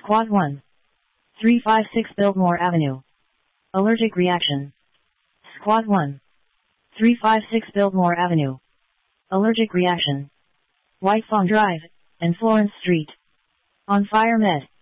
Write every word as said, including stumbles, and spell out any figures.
Squad one. three five six Biltmore Avenue. Allergic reaction. Squad one. three five six Biltmore Avenue. Allergic reaction. White Fawn Drive, and Florence Street. On Fire Med.